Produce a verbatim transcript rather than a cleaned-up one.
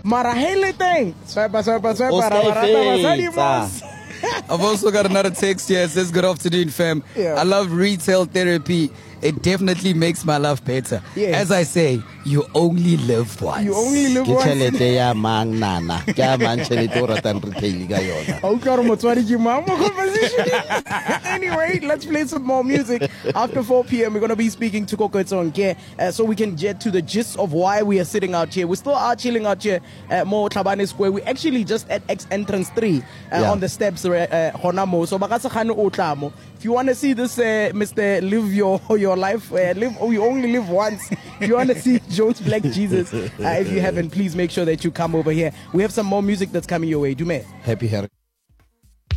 Mara hele thing. Swipe, swipe, swipe. I've also got another text here. It says, good afternoon, fam. Yeah. I love retail therapy. It definitely makes my life better. Yes. As I say, you only live once. You only live Ke once. tšhelete ya mang nana ke ya mang tšhelete o ratang retail ka yona. Okay, motswadi ke mama conversation. Anyway, let's play some more music. After four p.m., we're going to be speaking to Koko Tsonke, uh, so we can get to the gist of why we are sitting out here. We still are chilling out here at Mo Tlhabane Square. We're actually just at X Entrance three uh, Yeah. on the steps uh, Honamo. So bakasakhane otlamo. If you want to see this, uh, Mister Live your your life, uh, live oh, you only live once. If you want to see Jones Black Jesus, uh, if you haven't, please make sure that you come over here. We have some more music that's coming your way. Dume. Happy Her